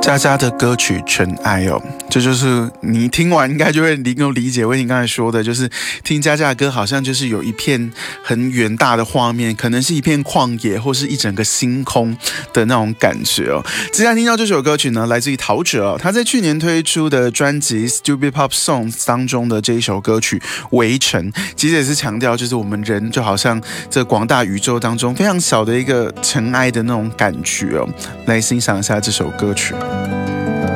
佳佳的歌曲《尘埃》哦，这就是你听完应该就会能够理解为你刚才说的，就是听佳佳的歌好像就是有一片很远大的画面，可能是一片旷野或是一整个星空的那种感觉哦。接下来听到这首歌曲呢，来自于陶喆哦，他在去年推出的专辑《Stupid Pop Songs》当中的这一首歌曲《围城》，其实也是强调就是我们人就好像这广大宇宙当中非常小的一个尘埃的那种感觉哦。来欣赏一下这首歌曲。